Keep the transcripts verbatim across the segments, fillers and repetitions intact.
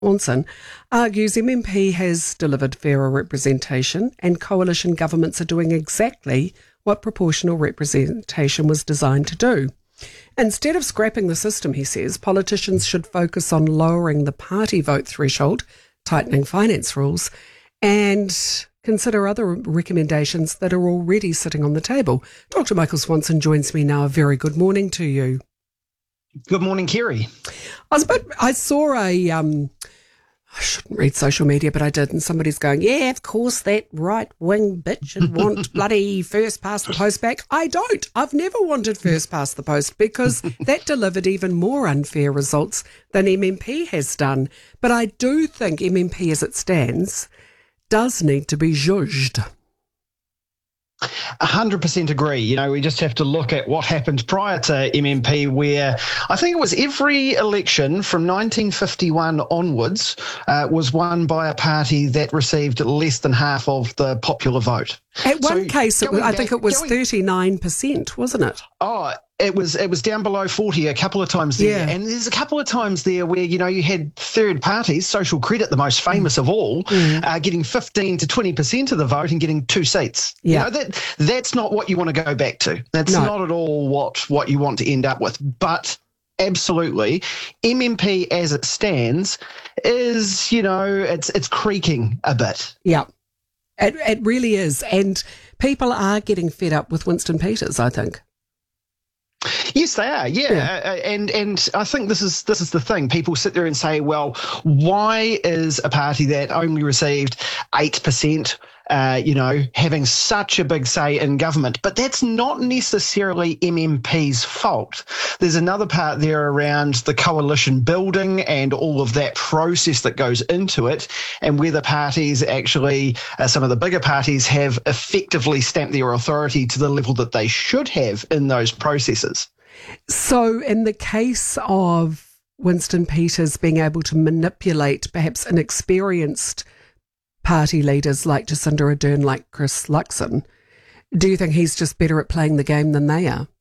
Swanson, argues M M P has delivered fairer representation and coalition governments are doing exactly what proportional representation was designed to do. Instead of scrapping the system, he says, politicians should focus on lowering the party vote threshold, tightening finance rules, and consider other recommendations that are already sitting on the table. Doctor Michael Swanson joins me now. A very good morning to you. Good morning, Kerry. I was about, I saw a, um, I shouldn't read social media, but I did, and somebody's going, yeah, of course, that right-wing bitch should want bloody first past the post back. I don't. I've never wanted first past the post because that delivered even more unfair results than M M P has done. But I do think M M P as it stands does need to be judged. A hundred percent agree. You know, we just have to look at what happened prior to M M P, where I think it was every election from nineteen fifty-one onwards uh, was won by a party that received less than half of the popular vote. At one so case, it was, back, I think it was going, thirty-nine percent, wasn't it? Oh, it was it was down below forty a couple of times there. Yeah. And there's a couple of times there where, you know, you had third parties, Social Credit, the most famous mm. of all, mm. uh, getting fifteen to twenty percent of the vote and getting two seats. Yeah. You know, that that's not what you want to go back to. That's no. not at all what, what you want to end up with. But absolutely, M M P as it stands is, you know, it's it's creaking a bit. Yeah. It, it really is. And people are getting fed up with Winston Peters, I think. Yes, they are. Yeah, yeah. Uh, and and I think this is this is the thing. People sit there and say, well, why is a party that only received eight percent, uh, you know, having such a big say in government? But that's not necessarily M M P's fault. There's another part there around the coalition building and all of that process that goes into it, and whether parties actually, uh, some of the bigger parties, have effectively stamped their authority to the level that they should have in those processes. So in the case of Winston Peters being able to manipulate perhaps inexperienced party leaders like Jacinda Ardern, like Chris Luxon, do you think he's just better at playing the game than they are?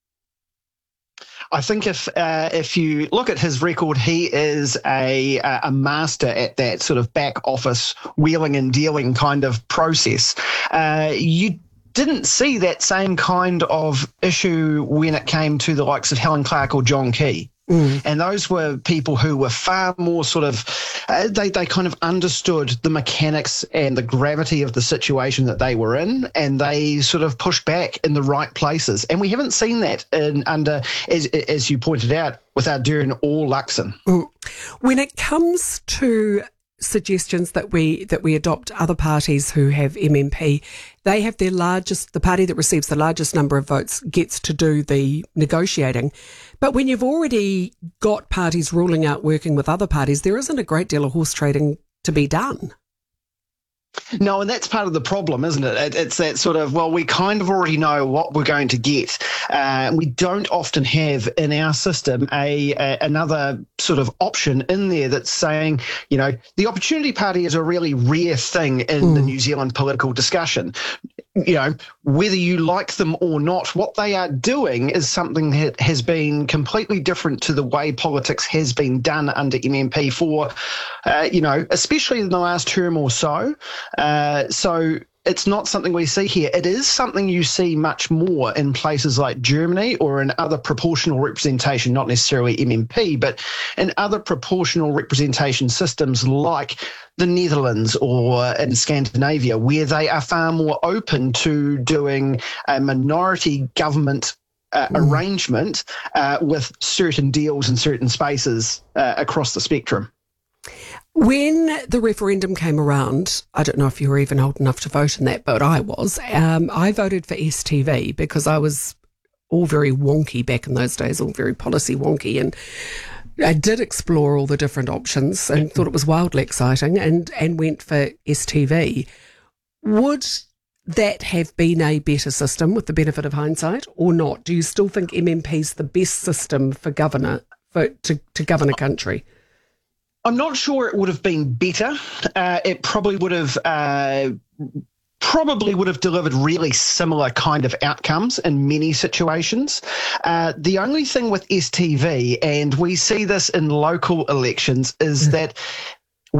I think if uh, if you look at his record, he is a a master at that sort of back office wheeling and dealing kind of process. Uh, you didn't see that same kind of issue when it came to the likes of Helen Clark or John Key. Mm. And those were people who were far more sort of, uh, they, they kind of understood the mechanics and the gravity of the situation that they were in, and they sort of pushed back in the right places. And we haven't seen that in, under, as, as you pointed out, with Ardern or Luxon. Mm. When it comes to suggestions that we that we adopt other parties who have M M P, they have their largest, the party that receives the largest number of votes gets to do the negotiating. But when you've already got parties ruling out working with other parties, there isn't a great deal of horse trading to be done. No, and that's part of the problem, isn't it? it? It's that sort of, well, we kind of already know what we're going to get. Uh, we don't often have in our system a, a another sort of option in there that's saying, you know, the Opportunity Party is a really rare thing in mm. the New Zealand political discussion. You know, whether you like them or not, what they are doing is something that has been completely different to the way politics has been done under M M P for, uh, you know, especially in the last term or so. Uh, so it's not something we see here. It is something you see much more in places like Germany or in other proportional representation, not necessarily M M P, but in other proportional representation systems like the Netherlands or in Scandinavia, where they are far more open to doing a minority government uh, mm. arrangement uh, with certain deals in certain spaces uh, across the spectrum. When the referendum came around, I don't know if you were even old enough to vote in that, but I was. Um, I voted for S T V because I was all very wonky back in those days, all very policy wonky, and I did explore all the different options and thought it was wildly exciting, and, and went for S T V. Would that have been a better system with the benefit of hindsight or not? Do you still think M M P's the best system for governor for to, to govern a country? I'm not sure it would have been better. Uh, it probably would have uh, probably would have delivered really similar kind of outcomes in many situations. Uh, the only thing with S T V, and we see this in local elections, is that